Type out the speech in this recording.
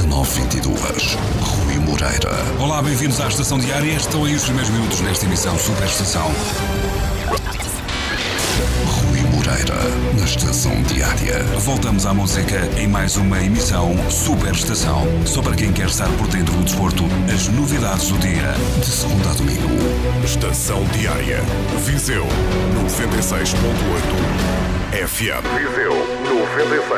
922. Rui Moreira. Olá, bem-vindos à Estação Diária. Estão aí os primeiros minutos nesta emissão Superestação. Rui Moreira, na Estação Diária. Voltamos à música em mais uma emissão Superestação. Só para quem quer estar por dentro do desporto, as novidades do dia. De segunda a domingo. Estação Diária. Viseu 96.8 FM. Viseu 96.8